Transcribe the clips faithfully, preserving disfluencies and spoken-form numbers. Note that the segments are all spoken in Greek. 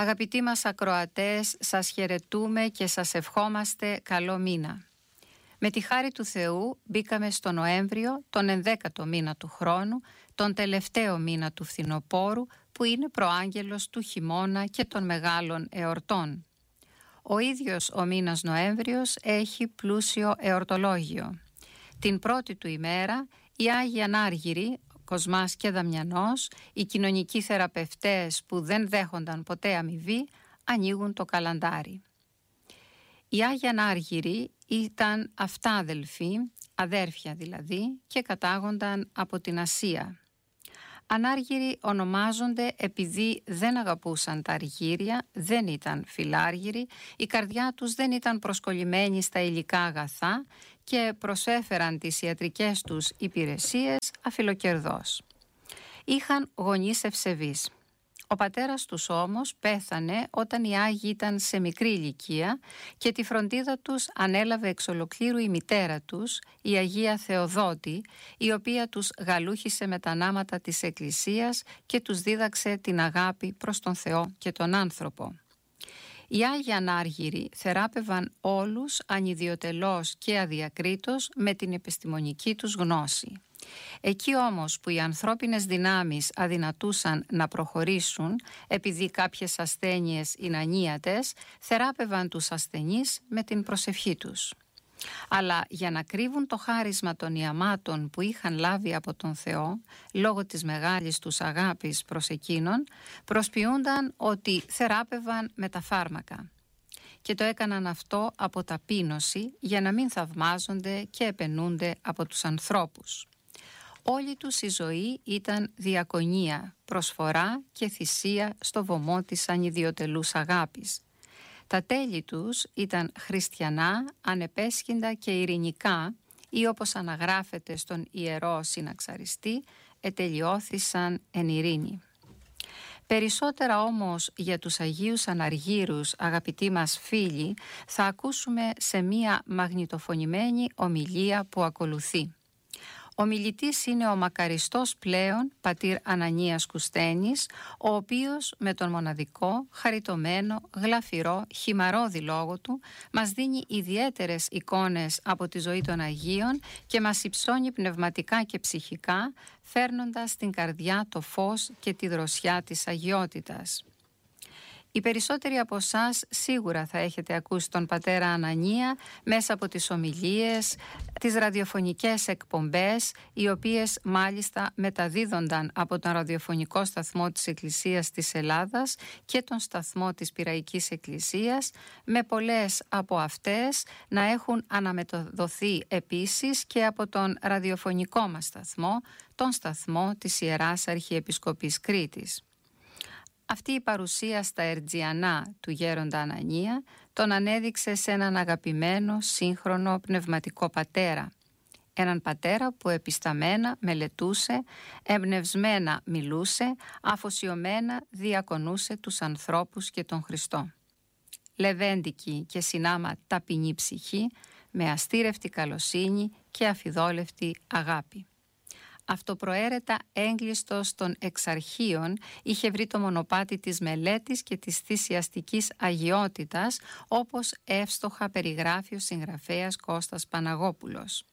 Αγαπητοί μας ακροατές, σας χαιρετούμε και σας ευχόμαστε καλό μήνα. Με τη χάρη του Θεού μπήκαμε στο Νοέμβριο, τον ενδέκατο μήνα του χρόνου, τον τελευταίο μήνα του φθινοπόρου, που είναι προάγγελος του χειμώνα και των μεγάλων εορτών. Ο ίδιος ο μήνας Νοέμβριος έχει πλούσιο εορτολόγιο. Την πρώτη του ημέρα οι Άγιοι Ανάργυροι, Κοσμάς και Δαμιανός, οι κοινωνικοί θεραπευτές που δεν δέχονταν ποτέ αμοιβή, ανοίγουν το καλαντάρι. Οι Άγιοι Ανάργυροι ήταν αυτάδελφοι, αδέρφια δηλαδή, και κατάγονταν από την Ασία. Ανάργυροι ονομάζονται επειδή δεν αγαπούσαν τα αργύρια, δεν ήταν φιλάργυροι, η καρδιά τους δεν ήταν προσκολλημένη στα υλικά αγαθά και προσέφεραν τις ιατρικές τους υπηρεσίες αφιλοκερδώς. Είχαν γονείς ευσεβείς. Ο πατέρας τους όμως πέθανε όταν οι Άγιοι ήταν σε μικρή ηλικία και τη φροντίδα τους ανέλαβε εξ ολοκλήρου η μητέρα τους, η Αγία Θεοδότη, η οποία τους γαλούχησε με τα νάματα της Εκκλησίας και τους δίδαξε την αγάπη προς τον Θεό και τον άνθρωπο. Οι Άγιοι Ανάργυροι θεράπευαν όλους ανιδιοτελώς και αδιακρίτως με την επιστημονική τους γνώση. Εκεί όμως που οι ανθρώπινες δυνάμεις αδυνατούσαν να προχωρήσουν επειδή κάποιες ασθένειες είναι ανίατες, θεράπευαν τους ασθενείς με την προσευχή τους. Αλλά για να κρύβουν το χάρισμα των ιαμάτων που είχαν λάβει από τον Θεό, λόγω της μεγάλης τους αγάπης προς εκείνον, προσποιούνταν ότι θεράπευαν με τα φάρμακα. Και το έκαναν αυτό από ταπείνωση για να μην θαυμάζονται και επενούνται από τους ανθρώπους. Όλη τους η ζωή ήταν διακονία, προσφορά και θυσία στο βωμό της ανιδιοτελούς αγάπης. Τα τέλη τους ήταν χριστιανά, ανεπέσχυντα και ειρηνικά, ή όπως αναγράφεται στον Ιερό Συναξαριστή, ετελειώθησαν εν ειρήνη. Περισσότερα όμως για τους Αγίους Αναργύρους, αγαπητοί μας φίλοι, θα ακούσουμε σε μία μαγνητοφωνημένη ομιλία που ακολουθεί. Ο μιλητής είναι ο μακαριστός πλέον πατήρ Ανανίας Κουστένης, ο οποίος με τον μοναδικό, χαριτωμένο, γλαφυρό, χυμαρώδη λόγο του μας δίνει ιδιαίτερες εικόνες από τη ζωή των Αγίων και μας υψώνει πνευματικά και ψυχικά, φέρνοντας στην καρδιά το φως και τη δροσιά της αγιότητας. Οι περισσότεροι από εσάς σίγουρα θα έχετε ακούσει τον πατέρα Ανανία μέσα από τις ομιλίες, τις ραδιοφωνικές εκπομπές, οι οποίες μάλιστα μεταδίδονταν από τον ραδιοφωνικό σταθμό της Εκκλησίας της Ελλάδας και τον σταθμό της Πειραϊκής Εκκλησίας, με πολλές από αυτές να έχουν αναμεταδοθεί επίσης και από τον ραδιοφωνικό μας σταθμό, τον σταθμό της Ιεράς Αρχιεπισκοπής Κρήτης. Αυτή η παρουσία στα Ερτζιανά του γέροντα Ανανία τον ανέδειξε σε έναν αγαπημένο σύγχρονο πνευματικό πατέρα. Έναν πατέρα που επισταμένα μελετούσε, εμπνευσμένα μιλούσε, αφοσιωμένα διακονούσε τους ανθρώπους και τον Χριστό. Λεβέντικη και συνάμα ταπεινή ψυχή, με αστήρευτη καλοσύνη και αφιδόλευτη αγάπη. Αυτοπροαίρετα έγκλειστος των εξαρχείων, είχε βρει το μονοπάτι της μελέτης και της θυσιαστικής αγιότητας, όπως εύστοχα περιγράφει ο συγγραφέας Κώστας Παναγόπουλος.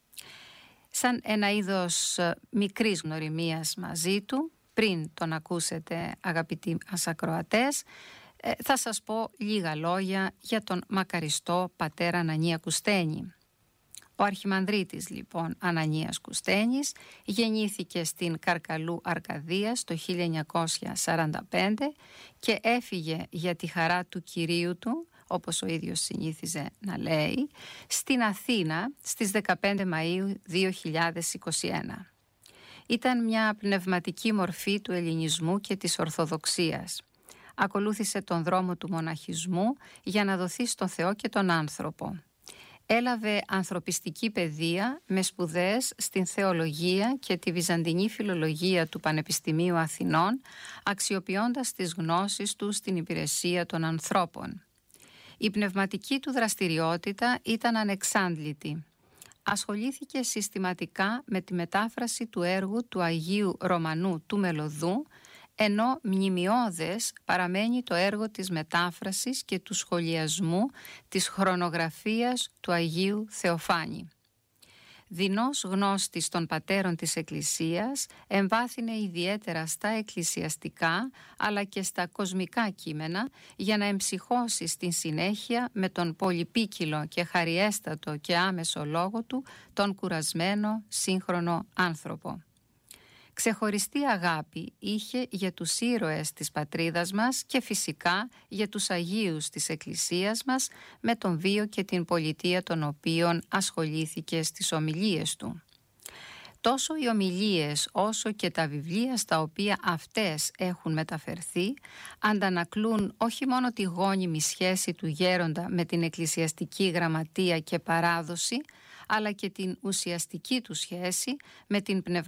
Σαν ένα είδος μικρής γνωριμίας μαζί του, πριν τον ακούσετε αγαπητοί μας ακροατές, θα σας πω λίγα λόγια για τον μακαριστό πατέρα Ανανία Κουστένη. Ο αρχιμανδρίτης λοιπόν Ανανίας Κουστένης γεννήθηκε στην Καρκαλού Αρκαδίας το χίλια εννιακόσια σαράντα πέντε και έφυγε για τη χαρά του Κυρίου του, όπως ο ίδιος συνήθιζε να λέει, στην Αθήνα στις δεκαπέντε Μαΐου δύο χιλιάδες είκοσι ένα. Ήταν μια πνευματική μορφή του ελληνισμού και της Ορθοδοξίας. Ακολούθησε τον δρόμο του μοναχισμού για να δοθεί στον Θεό και τον άνθρωπο. Έλαβε ανθρωπιστική παιδεία με σπουδές στην θεολογία και τη βυζαντινή φιλολογία του Πανεπιστημίου Αθηνών, αξιοποιώντας τις γνώσεις του στην υπηρεσία των ανθρώπων. Η πνευματική του δραστηριότητα ήταν ανεξάντλητη. Ασχολήθηκε συστηματικά με τη μετάφραση του έργου του Αγίου Ρωμανού του Μελωδού, ενώ μνημειώδες παραμένει το έργο της μετάφρασης και του σχολιασμού της χρονογραφίας του Αγίου Θεοφάνη. Δεινός γνώστης των πατέρων της Εκκλησίας, εμβάθυνε ιδιαίτερα στα εκκλησιαστικά αλλά και στα κοσμικά κείμενα για να εμψυχώσει στην συνέχεια με τον πολυπίκυλο και χαριέστατο και άμεσο λόγο του τον κουρασμένο σύγχρονο άνθρωπο. Ξεχωριστή αγάπη είχε για τους ήρωες της πατρίδας μας και φυσικά για τους Αγίους της Εκκλησίας μας, με τον βίο και την πολιτεία των οποίων ασχολήθηκε στις ομιλίες του. Τόσο οι ομιλίες όσο και τα βιβλία στα οποία αυτές έχουν μεταφερθεί αντανακλούν όχι μόνο τη γόνιμη σχέση του γέροντα με την εκκλησιαστική γραμματεία και παράδοση, αλλά και την ουσιαστική του σχέση με την πνευματική